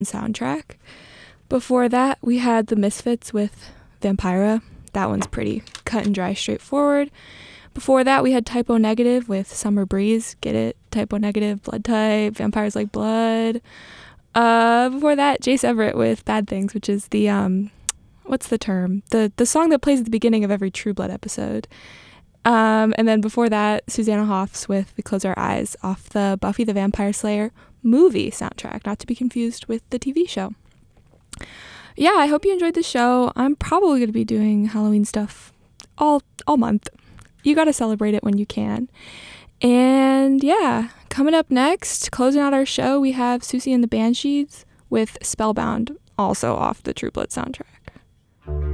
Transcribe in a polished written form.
soundtrack. Before that, we had The Misfits with Vampira. That one's pretty cut and dry, straightforward. Before that, we had Typo Negative with Summer Breeze. Get it? Typo Negative, blood type, vampires like blood. Before that, Jace Everett with Bad Things, which is the, what's the term? The song that plays at the beginning of every True Blood episode. And then before that, Susanna Hoffs with We Close Our Eyes off the Buffy the Vampire Slayer movie soundtrack, not to be confused with the TV show. Yeah, I hope you enjoyed the show. I'm probably going to be doing Halloween stuff all month. You got to celebrate it when you can. And yeah, coming up next, closing out our show, we have Susie and the Banshees with Spellbound, also off the True Blood soundtrack.